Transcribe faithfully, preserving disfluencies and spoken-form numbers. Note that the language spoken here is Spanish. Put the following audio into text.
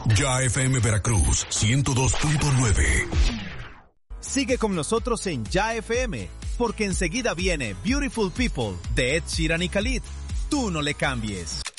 Ya F M Veracruz, ciento dos punto nueve. Sigue con nosotros en Ya F M, porque enseguida viene Beautiful People de Ed Sheeran y Khalid. Tú no le cambies.